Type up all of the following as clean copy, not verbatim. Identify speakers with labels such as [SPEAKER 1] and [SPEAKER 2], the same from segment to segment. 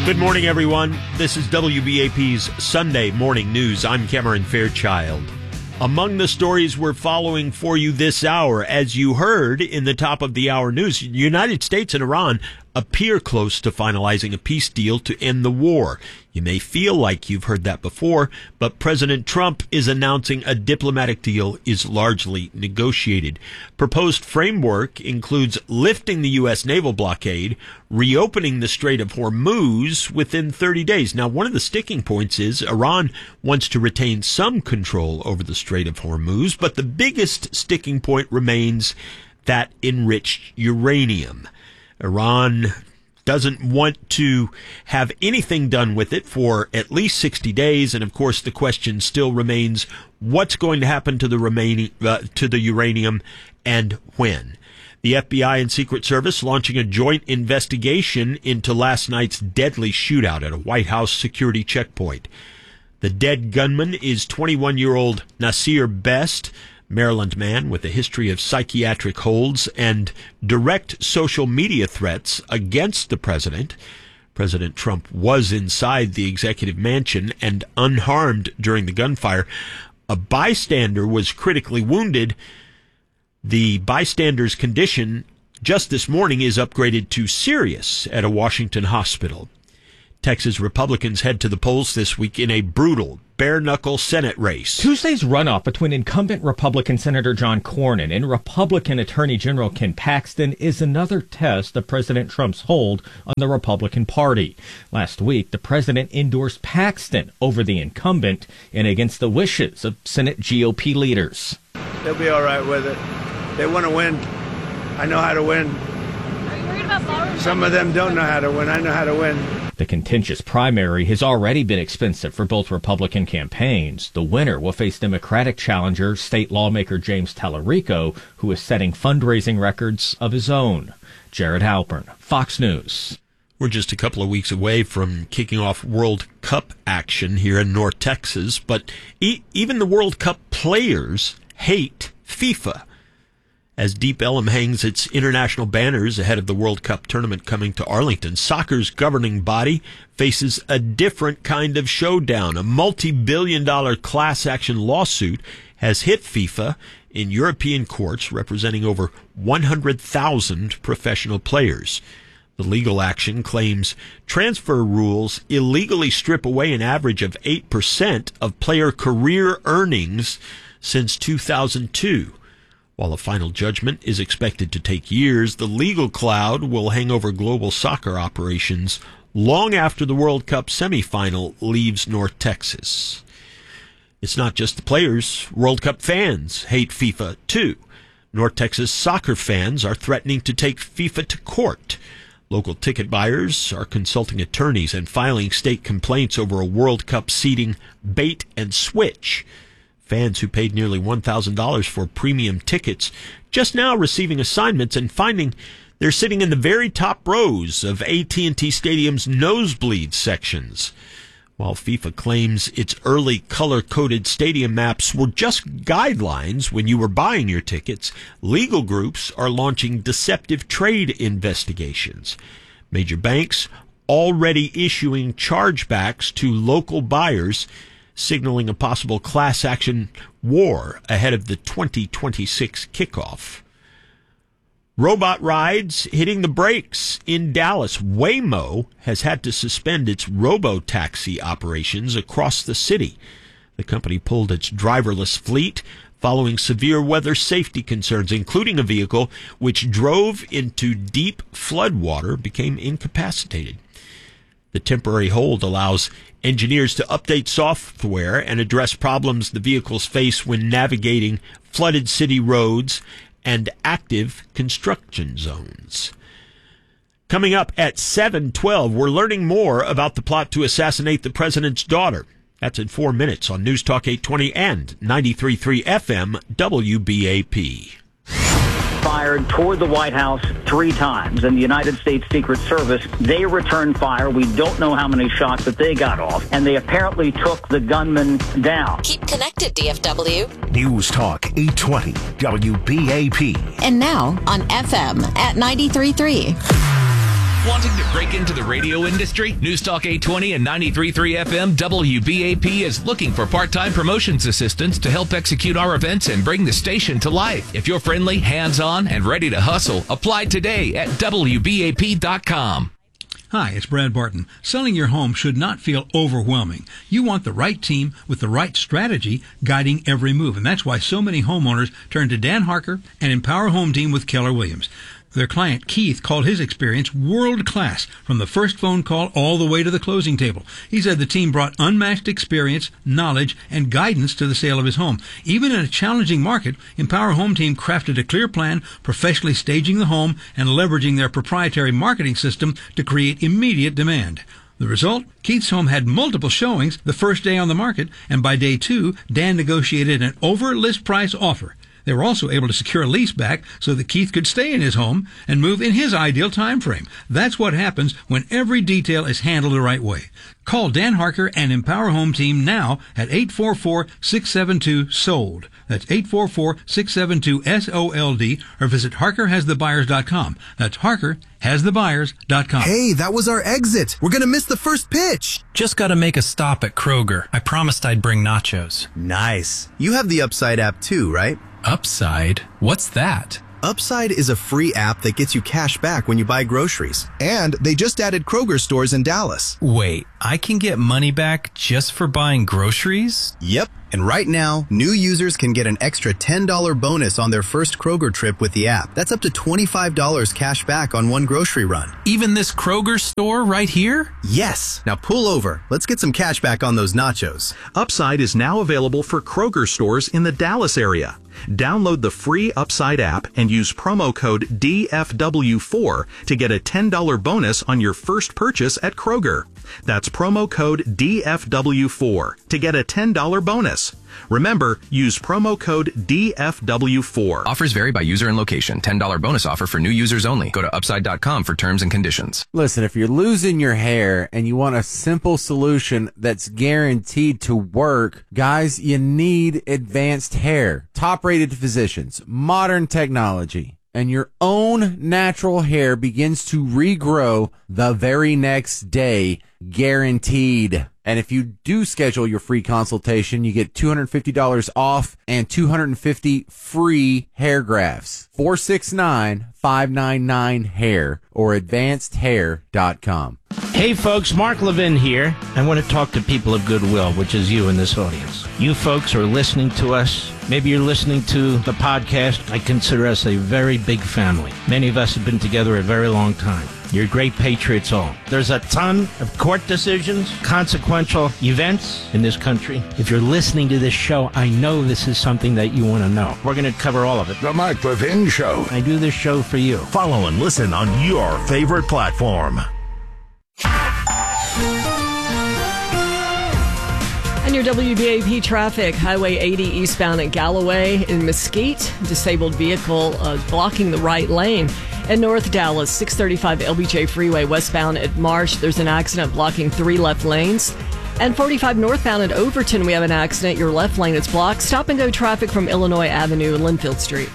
[SPEAKER 1] Good morning, everyone. This is WBAP's Sunday Morning News. I'm Cameron Fairchild. Among the stories we're following for you this hour, as you heard in the top of the hour news, the United States and Iran appear close to finalizing a peace deal to end the war. You may feel like you've heard that before, but President Trump is announcing a diplomatic deal is largely negotiated. Proposed framework includes lifting the U.S. naval blockade, reopening the Strait of Hormuz within 30 days. Now, one of the sticking points is Iran wants to retain some control over the Strait of Hormuz, but the biggest sticking point remains that enriched uranium. Iran doesn't want to have anything done with it for at least 60 days. And of course, the question still remains, what's going to happen to the uranium and when? The FBI and Secret Service launching a joint investigation into last night's deadly shootout at a White House security checkpoint. The dead gunman is 21-year-old Nasir Best, Maryland man with a history of psychiatric holds and direct social media threats against the president. President Trump was inside the executive mansion and unharmed during the gunfire. A bystander was critically wounded. The bystander's condition just this morning is upgraded to serious at a Washington hospital. Texas Republicans head to the polls this week in a brutal, bare-knuckle Senate race.
[SPEAKER 2] Tuesday's runoff between incumbent Republican Senator John Cornyn and Republican Attorney General Ken Paxton is another test of President Trump's hold on the Republican Party. Last week, the president endorsed Paxton over the incumbent and against the wishes of Senate GOP leaders.
[SPEAKER 3] They'll be all right with it. They want to win. I know how to win.
[SPEAKER 4] Are you worried about ballroom?
[SPEAKER 3] Some of them don't know how to win. I know how to win.
[SPEAKER 2] The contentious primary has already been expensive for both Republican campaigns. The winner will face Democratic challenger, state lawmaker James Tallarico, who is setting fundraising records of his own. Jared Halpern, Fox News.
[SPEAKER 1] We're just a couple of weeks away from kicking off World Cup action here in North Texas, but even the World Cup players hate FIFA. As Deep Ellum hangs its international banners ahead of the World Cup tournament coming to Arlington, soccer's governing body faces a different kind of showdown. A multi-billion-dollar class action lawsuit has hit FIFA in European courts representing over 100,000 professional players. The legal action claims transfer rules illegally strip away an average of 8% of player career earnings since 2002. While a final judgment is expected to take years, the legal cloud will hang over global soccer operations long after the World Cup semifinal leaves North Texas. It's not just the players. World Cup fans hate FIFA, too. North Texas soccer fans are threatening to take FIFA to court. Local ticket buyers are consulting attorneys and filing state complaints over a World Cup seating bait and switch. Fans who paid nearly $1,000 for premium tickets just now receiving assignments and finding they're sitting in the very top rows of AT&T Stadium's nosebleed sections. While FIFA claims its early color-coded stadium maps were just guidelines when you were buying your tickets, legal groups are launching deceptive trade investigations. Major banks already issuing chargebacks to local buyers, signaling a possible class action war ahead of the 2026 kickoff. Robot rides hitting the brakes in Dallas. Waymo has had to suspend its robo-taxi operations across the city. The company pulled its driverless fleet following severe weather safety concerns, including a vehicle which drove into deep floodwater, became incapacitated. The temporary hold allows engineers to update software and address problems the vehicles face when navigating flooded city roads and active construction zones. Coming up at 7:12, we're learning more about the plot to assassinate the president's daughter. That's in 4 minutes on News Talk 820 and 93.3 FM WBAP.
[SPEAKER 5] Fired toward the White House 3 times, and the United States Secret Service, they returned fire. We don't know how many shots that they got off, and they apparently took the gunman down.
[SPEAKER 6] Keep connected, DFW.
[SPEAKER 7] News Talk 820 WBAP.
[SPEAKER 6] And now on FM at 93.3.
[SPEAKER 8] Wanting to break into the radio industry? News Talk 820 and 93.3 FM WBAP is looking for part-time promotions assistants to help execute our events and bring the station to life. If you're friendly, hands-on, and ready to hustle, apply today at WBAP.com.
[SPEAKER 9] Hi, it's Brad Barton. Selling your home should not feel overwhelming. You want the right team with the right strategy guiding every move, and that's why so many homeowners turn to Dan Harker and Empower Home Team with Keller Williams. Their client, Keith, called his experience world-class from the first phone call all the way to the closing table. He said the team brought unmatched experience, knowledge, and guidance to the sale of his home. Even in a challenging market, Empower Home Team crafted a clear plan, professionally staging the home and leveraging their proprietary marketing system to create immediate demand. The result? Keith's home had multiple showings the first day on the market, and by day 2, Dan negotiated an over-list price offer. They were also able to secure a lease back so that Keith could stay in his home and move in his ideal time frame. That's what happens when every detail is handled the right way. Call Dan Harker and Empower Home Team now at 844-672-SOLD. That's 844-672-SOLD, or visit HarkerHasTheBuyers.com. That's HarkerHasTheBuyers.com.
[SPEAKER 10] Hey, that was our exit. We're going to miss the first pitch.
[SPEAKER 11] Just got to make a stop at Kroger. I promised I'd bring nachos.
[SPEAKER 10] Nice. You have the Upside app too, right?
[SPEAKER 11] Upside? What's that?
[SPEAKER 10] Upside is a free app that gets you cash back when you buy groceries. And they just added Kroger stores in Dallas.
[SPEAKER 11] Wait, I can get money back just for buying groceries?
[SPEAKER 10] Yep. And right now, new users can get an extra $10 bonus on their first Kroger trip with the app. That's up to $25 cash back on one grocery run.
[SPEAKER 11] Even this Kroger store right here?
[SPEAKER 10] Yes. Now pull over. Let's get some cash back on those nachos.
[SPEAKER 12] Upside is now available for Kroger stores in the Dallas area. Download the free Upside app and use promo code DFW4 to get a $10 bonus on your first purchase at Kroger. That's promo code DFW4 to get a $10 bonus. Remember, use promo code DFW4.
[SPEAKER 13] Offers vary by user and location. $10 bonus offer for new users only. Go to upside.com for terms and conditions.
[SPEAKER 14] Listen, if you're losing your hair and you want a simple solution that's guaranteed to work, guys, you need Advanced Hair. Top-rated physicians, modern technology, and your own natural hair begins to regrow the very next day, guaranteed. And if you do schedule your free consultation, you get $250 off and 250 free hair grafts. 469-599-HAIR or advancedhair.com.
[SPEAKER 15] Hey folks, Mark Levin here. I want to talk to people of goodwill, which is you in this audience. You folks are listening to us. Maybe you're listening to the podcast. I consider us a very big family. Many of us have been together a very long time. You're great patriots all. There's a ton of court decisions, consequential events in this country. If you're listening to this show, I know this is something that you want to know. We're going to cover all of it.
[SPEAKER 7] The Mark Levin Show.
[SPEAKER 15] I do this show for you.
[SPEAKER 7] Follow and listen on your favorite platform.
[SPEAKER 16] And your WBAP traffic, Highway 80 eastbound at Galloway in Mesquite. Disabled vehicle blocking the right lane. In North Dallas, 635 LBJ Freeway westbound at Marsh. There's an accident blocking 3 left lanes. And 45 northbound at Overton, we have an accident. Your left lane is blocked. Stop and go traffic from Illinois Avenue and Linfield Street.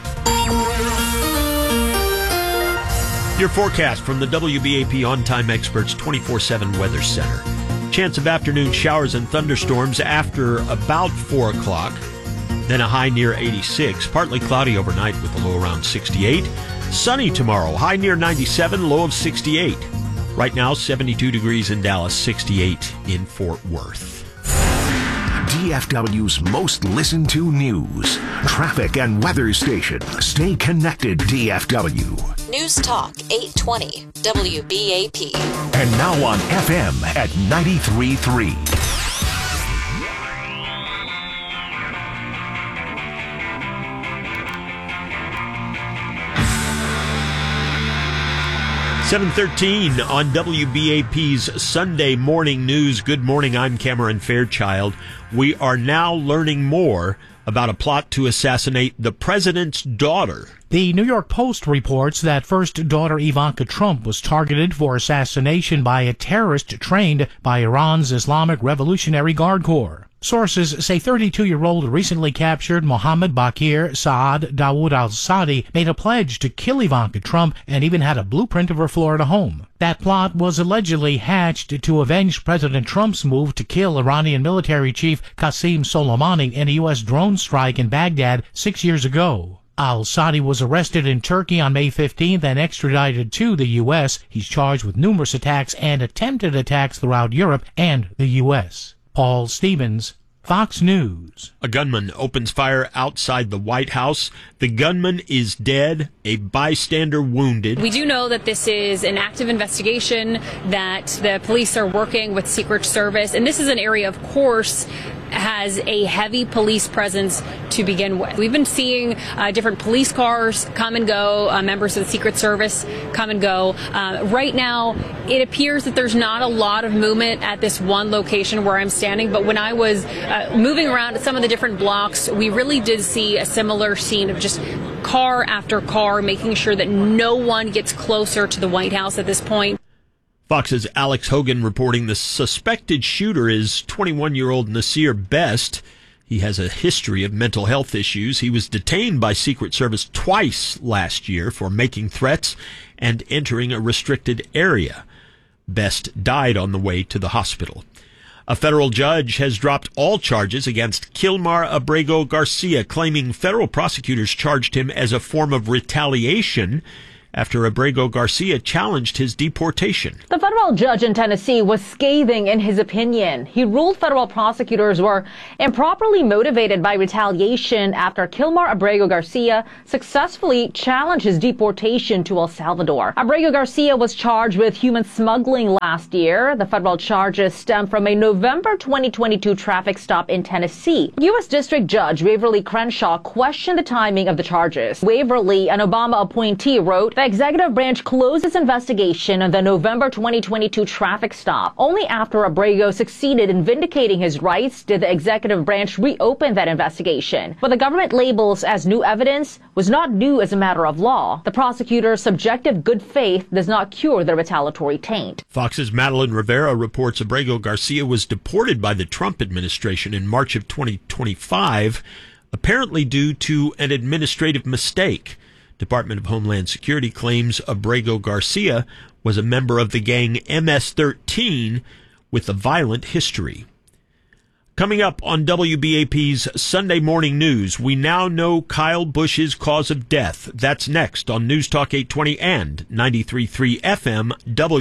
[SPEAKER 1] Your forecast from the WBAP On-Time Experts 24/7 Weather Center. Chance of afternoon showers and thunderstorms after about 4 o'clock. Then a high near 86. Partly cloudy overnight with a low around 68. Sunny tomorrow. High near 97, low of 68. Right now, 72 degrees in Dallas, 68 in Fort Worth.
[SPEAKER 7] DFW's most listened to news, traffic, and weather station. Stay connected, DFW.
[SPEAKER 6] News Talk 820 WBAP.
[SPEAKER 7] And now on FM at 93.3.
[SPEAKER 1] .713 on WBAP's Sunday Morning News. Good morning, I'm Cameron Fairchild. We are now learning more about a plot to assassinate the president's daughter.
[SPEAKER 17] The New York Post reports that first daughter Ivanka Trump was targeted for assassination by a terrorist trained by Iran's Islamic Revolutionary Guard Corps. Sources say 32-year-old recently captured Mohammed Bakir Saad Dawood al-Sadi made a pledge to kill Ivanka Trump and even had a blueprint of her Florida home. That plot was allegedly hatched to avenge President Trump's move to kill Iranian military chief Qasem Soleimani in a U.S. drone strike in Baghdad 6 years ago. Al-Sadi was arrested in Turkey on May 15th and extradited to the U.S. He's charged with numerous attacks and attempted attacks throughout Europe and the U.S. Paul Stevens, Fox News.
[SPEAKER 1] A gunman opens fire outside the White House. The gunman is dead, a bystander wounded.
[SPEAKER 4] We do know that this is an active investigation, that the police are working with Secret Service, and this is an area, of course, has a heavy police presence to begin with. We've been seeing different police cars come and go, members of the Secret Service come and go. Right now, it appears that there's not a lot of movement at this one location where I'm standing, but when I was moving around at some of the different blocks, we really did see a similar scene of just car after car, making sure that no one gets closer to the White House at this point.
[SPEAKER 1] Fox's Alex Hogan reporting the suspected shooter is 21-year-old Nasir Best. He has a history of mental health issues. He was detained by Secret Service twice last year for making threats and entering a restricted area. Best died on the way to the hospital. A federal judge has dropped all charges against Kilmar Abrego Garcia, claiming federal prosecutors charged him as a form of retaliation after Abrego Garcia challenged his deportation.
[SPEAKER 18] The federal judge in Tennessee was scathing in his opinion. He ruled federal prosecutors were improperly motivated by retaliation after Kilmar Abrego Garcia successfully challenged his deportation to El Salvador. Abrego Garcia was charged with human smuggling last year. The federal charges stem from a November 2022 traffic stop in Tennessee. U.S. District Judge Waverly Crenshaw questioned the timing of the charges. Waverly, an Obama appointee, wrote, "The executive branch closed its investigation on the November 2022 traffic stop. Only after Abrego succeeded in vindicating his rights did the executive branch reopen that investigation. What the government labels as new evidence was not new as a matter of law. The prosecutor's subjective good faith does not cure the retaliatory taint."
[SPEAKER 1] Fox's Madeline Rivera reports Abrego Garcia was deported by the Trump administration in March of 2025, apparently due to an administrative mistake. Department of Homeland Security claims Abrego Garcia was a member of the gang MS-13 with a violent history. Coming up on WBAP's Sunday Morning News, we now know Kyle Busch's cause of death. That's next on News Talk 820 and 93.3 FM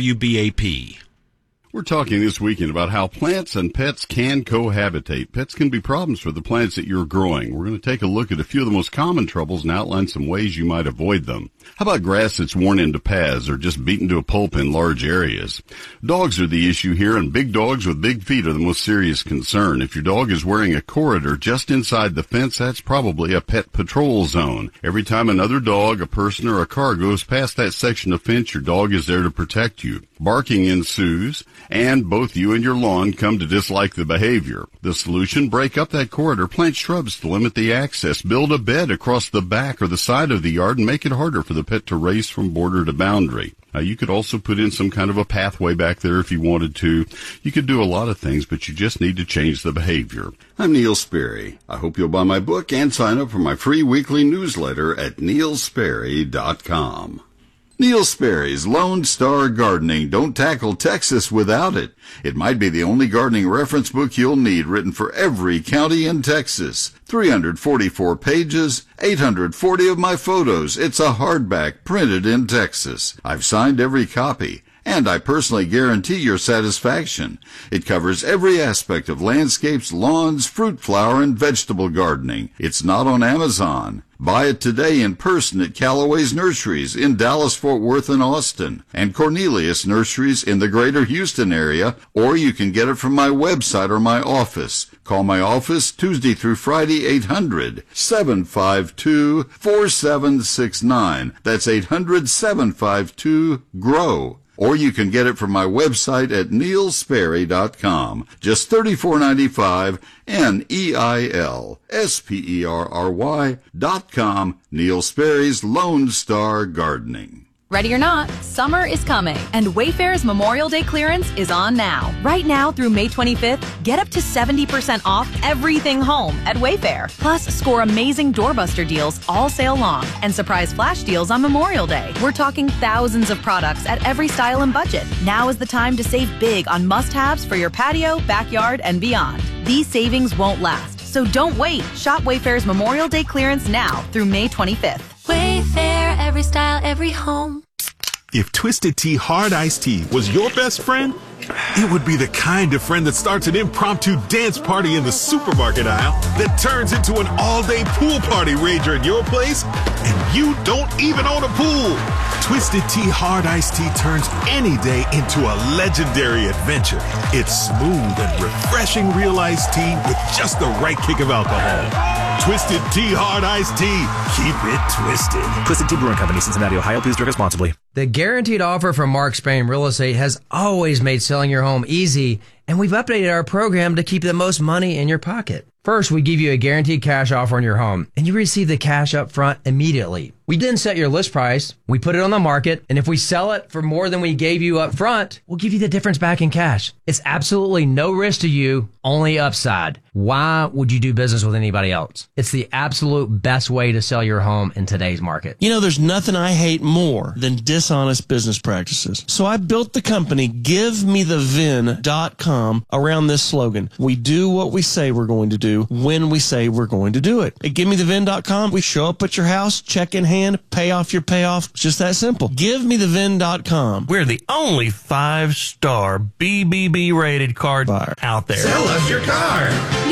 [SPEAKER 1] WBAP.
[SPEAKER 19] We're talking this weekend about how plants and pets can cohabitate. Pets can be problems for the plants that you're growing. We're going to take a look at a few of the most common troubles and outline some ways you might avoid them. How about grass that's worn into paths or just beaten to a pulp in large areas? Dogs are the issue here, and big dogs with big feet are the most serious concern. If your dog is wearing a corridor just inside the fence, that's probably a pet patrol zone. Every time another dog, a person, or a car goes past that section of fence, your dog is there to protect you. Barking ensues, and both you and your lawn come to dislike the behavior. The solution: break up that corridor, plant shrubs to limit the access, build a bed across the back or the side of the yard, and make it harder for the pet to race from border to boundary. You could also put in some kind of a pathway back there if you wanted to. You could do a lot of things, but you just need to change the behavior. I'm Neil Sperry. I hope you'll buy my book and sign up for my free weekly newsletter at neilsperry.com. Neil Sperry's Lone Star Gardening. Don't tackle Texas without it. It might be the only gardening reference book you'll need, written for every county in Texas. 344 pages, 840 of my photos. It's a hardback printed in Texas. I've signed every copy, and I personally guarantee your satisfaction. It covers every aspect of landscapes, lawns, fruit, flower, and vegetable gardening. It's not on Amazon. Buy it today in person at Callaway's Nurseries in Dallas, Fort Worth, and Austin, and Cornelius Nurseries in the greater Houston area, or you can get it from my website or my office. Call my office Tuesday through Friday, 800-752-4769. That's 800-752-GROW. Or you can get it from my website at neilsperry.com. Just $34.95, NEILSPERRY.com. Neil Sperry's Lone Star Gardening.
[SPEAKER 20] Ready or not, summer is coming, and Wayfair's Memorial Day clearance is on now. Right now through May 25th, get up to 70% off everything home at Wayfair. Plus, score amazing doorbuster deals all sale long and surprise flash deals on Memorial Day. We're talking thousands of products at every style and budget. Now is the time to save big on must-haves for your patio, backyard, and beyond. These savings won't last, so don't wait. Shop Wayfair's Memorial Day clearance now through May 25th.
[SPEAKER 21] Wayfair, every style, every home.
[SPEAKER 22] If Twisted Tea Hard Iced Tea was your best friend, it would be the kind of friend that starts an impromptu dance party in the supermarket aisle that turns into an all-day pool party rager at your place, and you don't even own a pool. Twisted Tea Hard Iced Tea turns any day into a legendary adventure. It's smooth and refreshing real iced tea with just the right kick of alcohol. Twisted Tea Hard Iced Tea. Keep it twisted.
[SPEAKER 23] Twisted Tea Brewing Company, Cincinnati, Ohio. Please drink responsibly.
[SPEAKER 24] The guaranteed offer from Mark Spain Real Estate has always made selling your home easy, and we've updated our program to keep the most money in your pocket. First, we give you a guaranteed cash offer on your home, and you receive the cash up front immediately. We then set your list price, we put it on the market, and if we sell it for more than we gave you up front, we'll give you the difference back in cash. It's absolutely no risk to you, only upside. Why would you do business with anybody else? It's the absolute best way to sell your home in today's market.
[SPEAKER 25] You know, there's nothing I hate more than dishonest business practices. So I built the company GiveMeTheVin.com around this slogan. We do what we say we're going to do when we say we're going to do it. At GiveMeTheVin.com, we show up at your house, check in hand, pay off your payoff. It's just that simple. GiveMeTheVin.com. We're the only 5-star BBB rated car buyer out there.
[SPEAKER 26] Sell us your car.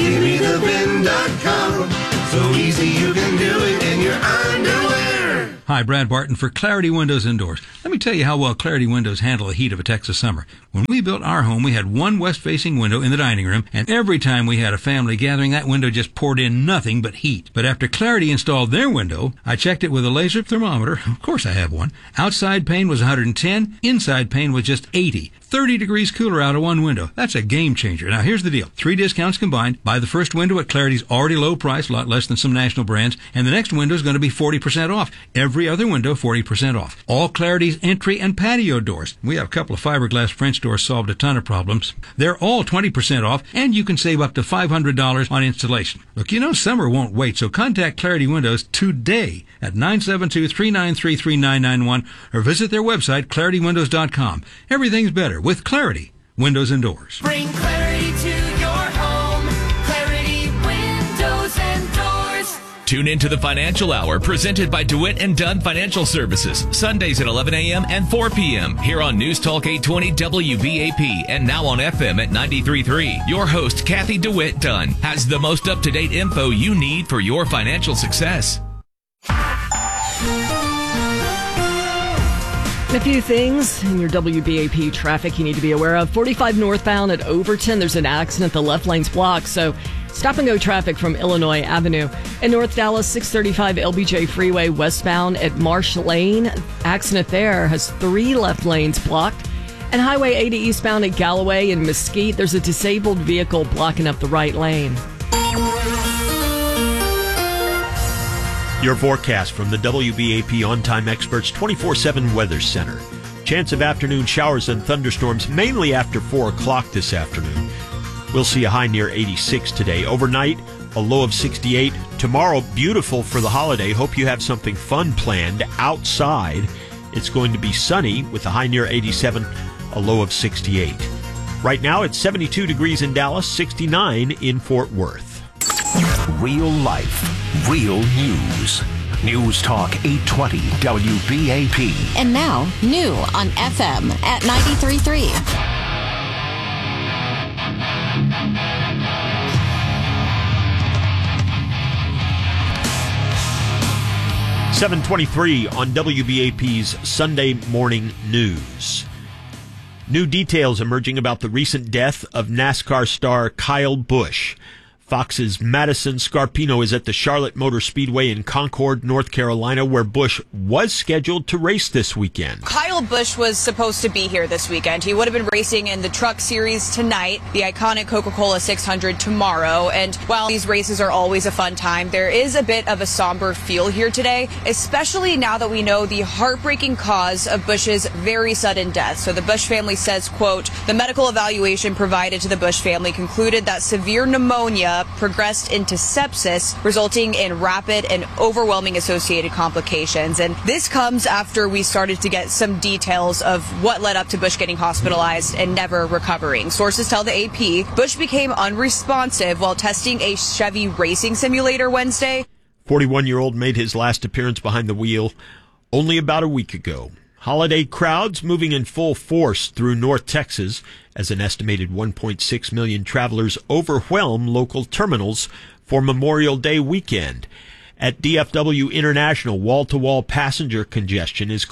[SPEAKER 26] GiveMeTheVin.com. So easy you can do it in your underwear.
[SPEAKER 9] Hi, Brad Barton for Clarity Windows and Doors. Let me tell you how well Clarity Windows handle the heat of a Texas summer. When we built our home, we had one west-facing window in the dining room, and every time we had a family gathering, that window just poured in nothing but heat. But after Clarity installed their window, I checked it with a laser thermometer. Of course I have one. Outside pane was 110, inside pane was just 80. 30 degrees cooler out of one window. That's a game changer. Now, here's the deal. 3 discounts combined. Buy the first window at Clarity's already low price, a lot less than some national brands, and the next window is going to be 40% off. Every other window, 40% off. All Clarity's entry and patio doors. We have a couple of fiberglass French doors solved a ton of problems. They're all 20% off, and you can save up to $500 on installation. Look, you know summer won't wait, so contact Clarity Windows today at 972-393-3991 or visit their website, ClarityWindows.com. Everything's better with Clarity Windows and Doors.
[SPEAKER 21] Bring clarity to your home. Clarity Windows and Doors.
[SPEAKER 8] Tune into the Financial Hour presented by DeWitt & Dunn Financial Services, Sundays at 11 a.m. and 4 p.m. here on News Talk 820 WBAP and now on FM at 93.3. Your host, Kathy DeWitt Dunn, has the most up-to-date info you need for your financial success.
[SPEAKER 16] A few things in your WBAP traffic you need to be aware of. 45 northbound at Overton, there's an accident. The left lane's blocked, so stop and go traffic from Illinois Avenue. In North Dallas, 635 LBJ Freeway westbound at Marsh Lane. Accident there has 3 left lanes blocked. And Highway 80 eastbound at Galloway and Mesquite, there's a disabled vehicle blocking up the right lane.
[SPEAKER 1] Your forecast from the WBAP On-Time Experts 24/7 Weather Center. Chance of afternoon showers and thunderstorms mainly after 4 o'clock this afternoon. We'll see a high near 86 today. Overnight, a low of 68. Tomorrow, beautiful for the holiday. Hope you have something fun planned outside. It's going to be sunny with a high near 87, a low of 68. Right now, it's 72 degrees in Dallas, 69 in Fort Worth.
[SPEAKER 7] Real life, real news. News Talk 820 WBAP.
[SPEAKER 6] And now, new on FM at 93.3.
[SPEAKER 1] .23 on WBAP's Sunday Morning News. New details emerging about the recent death of NASCAR star Kyle Busch. Fox's Madison Scarpino is at the Charlotte Motor Speedway in Concord, North Carolina, where Busch was scheduled to race this weekend.
[SPEAKER 2] Kyle Busch was supposed to be here this weekend. He would have been racing in the Truck Series tonight, the iconic Coca-Cola 600 tomorrow. And while these races are always a fun time, there is a bit of a somber feel here today, especially now that we know the heartbreaking cause of Busch's very sudden death. So the Busch family says, quote, the medical evaluation provided to the Busch family concluded that severe pneumonia progressed into sepsis, resulting in rapid and overwhelming associated complications. And this comes after we started to get some details of what led up to Busch getting hospitalized and never recovering. Sources tell the AP Busch became unresponsive while testing a Chevy racing simulator Wednesday.
[SPEAKER 1] 41-year-old made his last appearance behind the wheel only about a week ago. Holiday crowds moving in full force through North Texas as an estimated 1.6 million travelers overwhelm local terminals for Memorial Day weekend. At DFW International, wall-to-wall passenger congestion is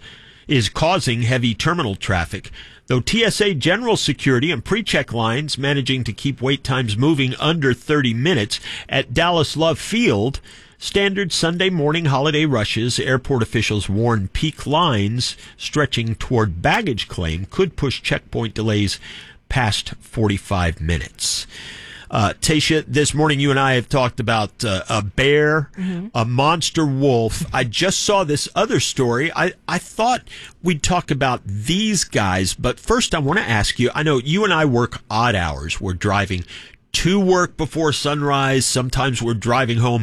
[SPEAKER 1] causing heavy terminal traffic, though TSA General Security and pre-check lines managing to keep wait times moving under 30 minutes. At Dallas Love Field, standard Sunday morning holiday rushes, airport officials warn peak lines stretching toward baggage claim could push checkpoint delays past 45 minutes. Tasha, this morning you and I have talked about a bear, a monster wolf. I just saw this other story. I thought we'd talk about these guys, but first I want to ask you, I know you and I work odd hours. We're driving to work before sunrise. Sometimes we're driving home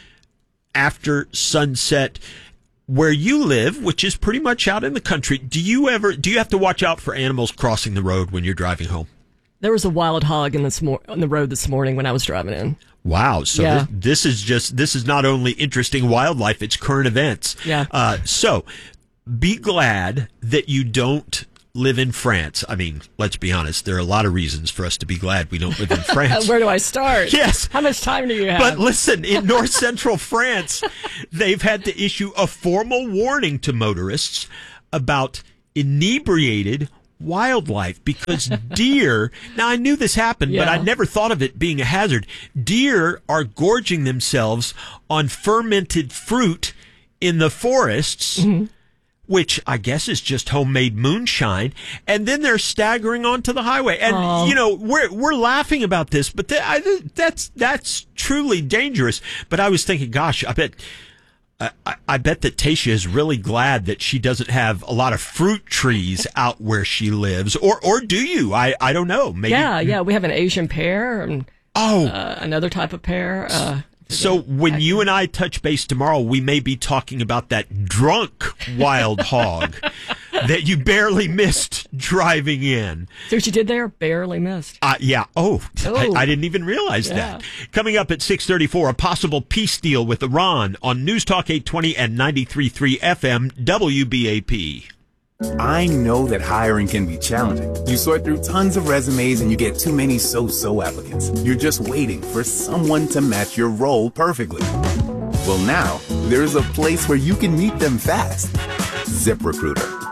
[SPEAKER 1] after sunset. Where you live, which is pretty much out in the country, do you have to watch out for animals crossing the road when you're driving home?
[SPEAKER 16] There was a wild hog on the road this morning when I was driving in.
[SPEAKER 1] Wow. So
[SPEAKER 16] yeah.
[SPEAKER 1] This is not only interesting wildlife, it's current events.
[SPEAKER 16] Yeah.
[SPEAKER 1] So be glad that you don't live in France. I mean, let's be honest. There are a lot of reasons for us to be glad we don't live in France.
[SPEAKER 16] Where do I start?
[SPEAKER 1] Yes.
[SPEAKER 16] How much time do you have?
[SPEAKER 1] But listen, in north central France, they've had to issue a formal warning to motorists about inebriated wildlife because deer, now I knew this happened, but I never thought of it being a hazard. Deer are gorging themselves on fermented fruit in the forests, which I guess is just homemade moonshine, and then they're staggering onto the highway. And you know, we're laughing about this, but that's truly dangerous. But I was thinking, gosh, I bet that Tasha is really glad that she doesn't have a lot of fruit trees out where she lives, or do you? I don't know. Maybe.
[SPEAKER 16] Yeah, we have an Asian pear and another type of pear.
[SPEAKER 1] So when you and I touch base tomorrow, we may be talking about that drunk wild hog that you barely missed driving in.
[SPEAKER 16] See what you did there? Barely missed.
[SPEAKER 1] Yeah. I didn't even realize that. Coming up at 6:34, a possible peace deal with Iran on News Talk 820 and 93.3 FM WBAP.
[SPEAKER 3] I know that hiring can be challenging. You sort through tons of resumes and you get too many so-so applicants. You're just waiting for someone to match your role perfectly. Well, now, there's a place where you can meet them fast. ZipRecruiter.